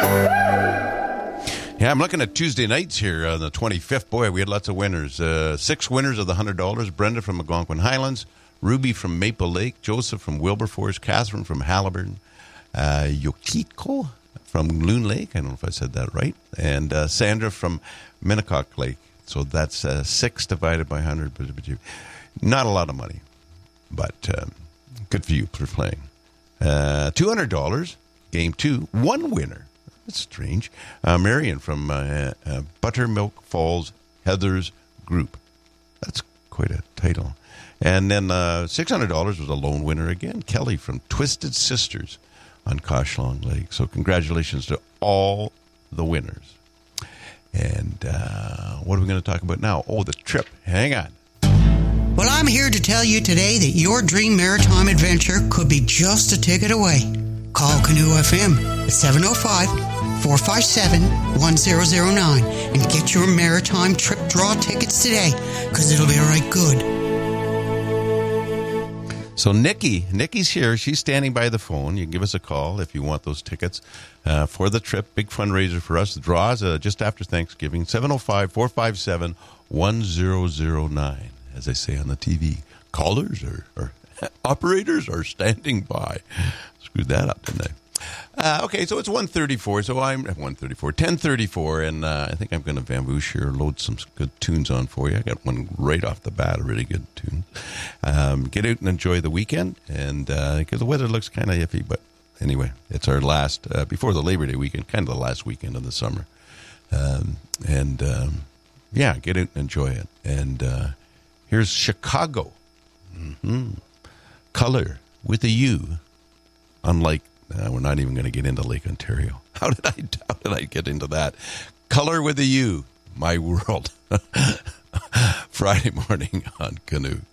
Yeah, I'm looking at Tuesday nights here on the 25th. Boy, we had lots of winners. 6 winners of the $100. Brenda from Algonquin Highlands, Ruby from Maple Lake, Joseph from Wilberforce, Catherine from Haliburton, Yokitko from Loon Lake. I don't know if I said that right. And Sandra from Minnecock Lake. So that's 6 divided by 100. Not a lot of money, but good for you for playing. $200, game 2, 1 winner. That's strange. Marion from Buttermilk Falls Heathers Group. That's quite a title. And then $600 was a lone winner again. Kelly from Twisted Sisters on Koshlong Lake. So congratulations to all the winners. And what are we going to talk about now? Oh, the trip. Hang on. Well, I'm here to tell you today that your dream maritime adventure could be just a ticket away. Call Canoe FM at 705-457-1009 and get your maritime trip draw tickets today, because it'll be right good. So Nikki's here. She's standing by the phone. You can give us a call if you want those tickets for the trip. Big fundraiser for us. The draw is just after Thanksgiving. 705-457-1009. As I say on the TV, callers or operators are standing by. Screwed that up, didn't I? Okay, so it's 1:34. So I'm at 10:34, and I think I'm going to vamoose here, load some good tunes on for you. I got one right off the bat, a really good tune. Get out and enjoy the weekend, and because the weather looks kind of iffy, but anyway, it's our last before the Labor Day weekend, kind of the last weekend of the summer, yeah, get out and enjoy it. And here's Chicago, Color with a U. Unlike, we're not even going to get into Lake Ontario. How did I get into that? Color with a U, My World. Friday morning on Canoe.